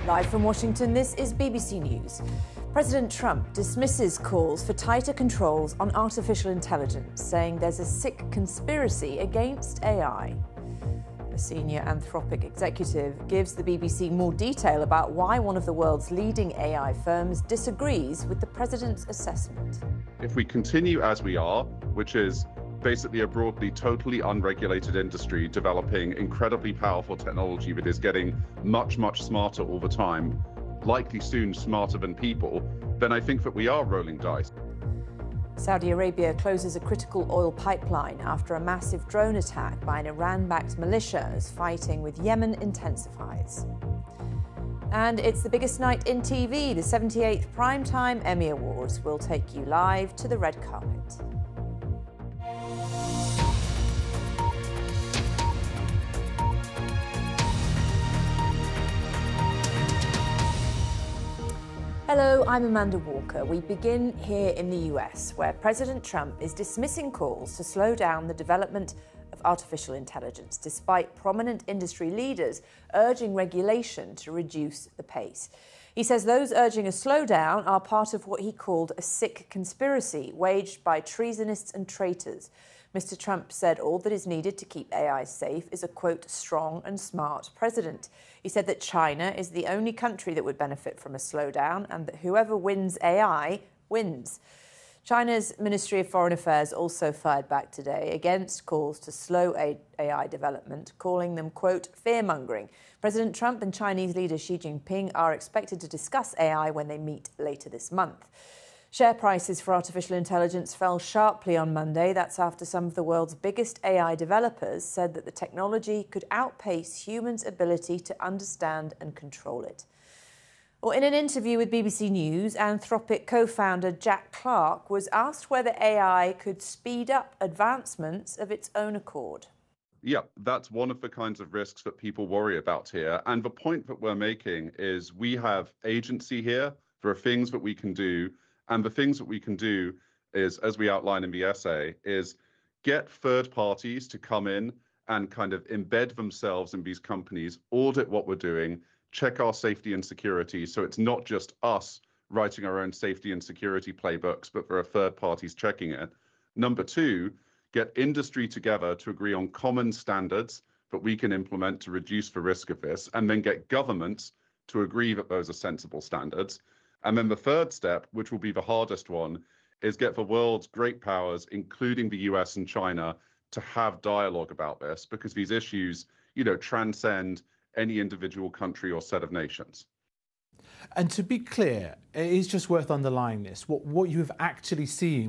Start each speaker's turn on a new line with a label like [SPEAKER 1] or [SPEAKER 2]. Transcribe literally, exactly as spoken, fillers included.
[SPEAKER 1] Live from Washington, this is B B C News. President Trump dismisses calls for tighter controls on artificial intelligence, saying there's a sick conspiracy against A I. A senior Anthropic executive gives the B B C more detail about why one of the world's leading A I firms disagrees with the president's assessment.
[SPEAKER 2] If we continue as we are, which is basically a broadly totally unregulated industry developing incredibly powerful technology that is getting much, much smarter all the time, likely soon smarter than people, then I think that we are rolling dice.
[SPEAKER 1] Saudi Arabia closes a critical oil pipeline after a massive drone attack by an Iran-backed militia as fighting with Yemen intensifies. And it's the biggest night in T V. The seventy-eighth Primetime Emmy Awards will take you live to the red carpet. Hello, I'm Amanda Walker. We begin here in the U S, where President Trump is dismissing calls to slow down the development of artificial intelligence, despite prominent industry leaders urging regulation to reduce the pace. He says those urging a slowdown are part of what he called a sick conspiracy waged by treasonists and traitors. Mister Trump said all that is needed to keep A I safe is a, quote, strong and smart president. He said that China is the only country that would benefit from a slowdown and that whoever wins A I wins. China's Ministry of Foreign Affairs also fired back today against calls to slow A I development, calling them, quote, fear-mongering. President Trump and Chinese leader Xi Jinping are expected to discuss A I when they meet later this month. Share prices for artificial intelligence fell sharply on Monday. That's after some of the world's biggest A I developers said that the technology could outpace humans' ability to understand and control it. Well, in an interview with B B C News, Anthropic co-founder Jack Clark was asked whether A I could speed up advancements of its own accord.
[SPEAKER 2] Yeah, that's one of the kinds of risks that people worry about here. And the point that we're making is we have agency here. There are things that we can do. And the things that we can do is, as we outline in the essay, is get third parties to come in and kind of embed themselves in these companies, audit what we're doing, check our safety and security. So it's not just us writing our own safety and security playbooks, but there are third parties checking it. Number two, get industry together to agree on common standards that we can implement to reduce the risk of this, and then get governments to agree that those are sensible standards. And then the third step, which will be the hardest one, is get the world's great powers, including the U S and China, to have dialogue about this, because these issues, you know, transcend any individual country or set of nations.
[SPEAKER 3] And to be clear, it is just worth underlining this. What, what you have actually seen